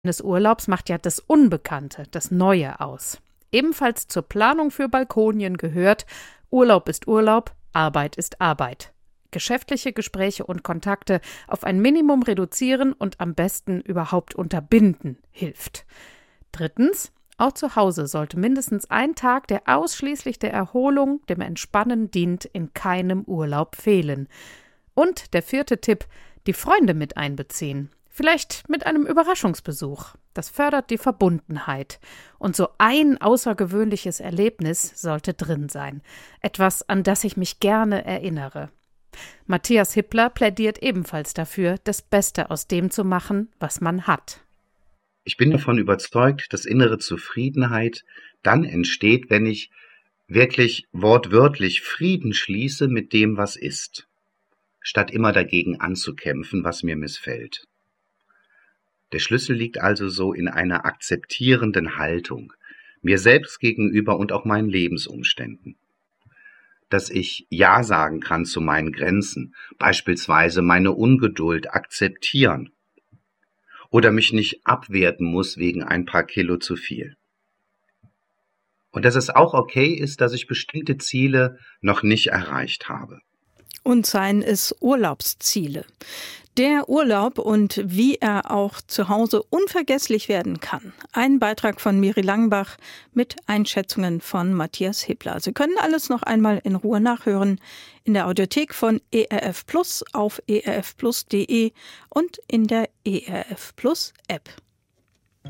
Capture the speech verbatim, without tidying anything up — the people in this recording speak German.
des Urlaubs macht ja das Unbekannte, das Neue aus. Ebenfalls zur Planung für Balkonien gehört: Urlaub ist Urlaub, Arbeit ist Arbeit. Geschäftliche Gespräche und Kontakte auf ein Minimum reduzieren und am besten überhaupt unterbinden hilft. Drittens: Auch zu Hause sollte mindestens ein Tag, der ausschließlich der Erholung, dem Entspannen dient, in keinem Urlaub fehlen. Und der vierte Tipp: Die Freunde mit einbeziehen. Vielleicht mit einem Überraschungsbesuch. Das fördert die Verbundenheit. Und so ein außergewöhnliches Erlebnis sollte drin sein. Etwas, an das ich mich gerne erinnere. Matthias Hippler plädiert ebenfalls dafür, das Beste aus dem zu machen, was man hat. Ich bin davon überzeugt, dass innere Zufriedenheit dann entsteht, wenn ich wirklich wortwörtlich Frieden schließe mit dem, was ist, statt immer dagegen anzukämpfen, was mir missfällt. Der Schlüssel liegt also so in einer akzeptierenden Haltung, mir selbst gegenüber und auch meinen Lebensumständen. Dass ich Ja sagen kann zu meinen Grenzen, beispielsweise meine Ungeduld akzeptieren oder mich nicht abwerten muss wegen ein paar Kilo zu viel. Und dass es auch okay ist, dass ich bestimmte Ziele noch nicht erreicht habe. Und seien es Urlaubsziele. Der Urlaub und wie er auch zu Hause unvergesslich werden kann. Ein Beitrag von Miri Langenbach mit Einschätzungen von Matthias Hippler. Sie können alles noch einmal in Ruhe nachhören in der Audiothek von E R F Plus auf e r f plus punkt de und in der E R F Plus App.